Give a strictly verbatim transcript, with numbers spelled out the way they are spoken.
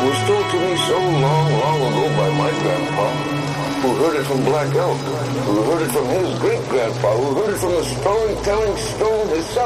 was told to me so long, long ago by my grandpa, who heard it from Black Elk, who heard it from his great-grandpa, who heard it from the storytelling stone himself.